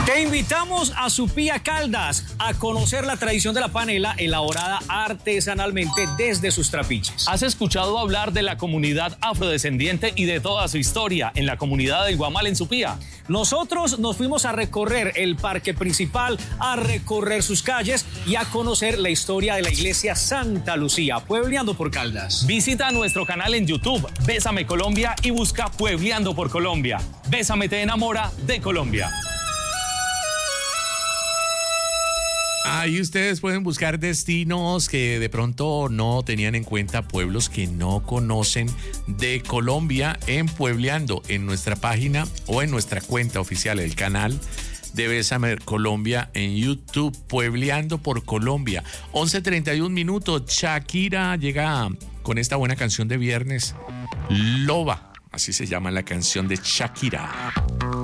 Te invitamos a Supía Caldas a conocer la tradición de la panela elaborada artesanalmente desde sus trapiches. ¿Has escuchado hablar de la comunidad afrodescendiente y de toda su historia en la comunidad del Guamal en Supía? Nosotros nos fuimos a recorrer el parque principal, a recorrer sus calles y a conocer la historia de la iglesia Santa Lucía, Puebleando por Caldas. Visita nuestro canal en YouTube, Bésame Colombia, y busca Puebleando por Colombia. Bésame te enamora de Colombia. Ahí ustedes pueden buscar destinos que de pronto no tenían en cuenta, pueblos que no conocen de Colombia en Puebleando, en nuestra página o en nuestra cuenta oficial, el canal de Bésame Colombia en YouTube, Puebleando por Colombia. 11:31 minutos, Shakira llega con esta buena canción de viernes, Loba, así se llama la canción de Shakira.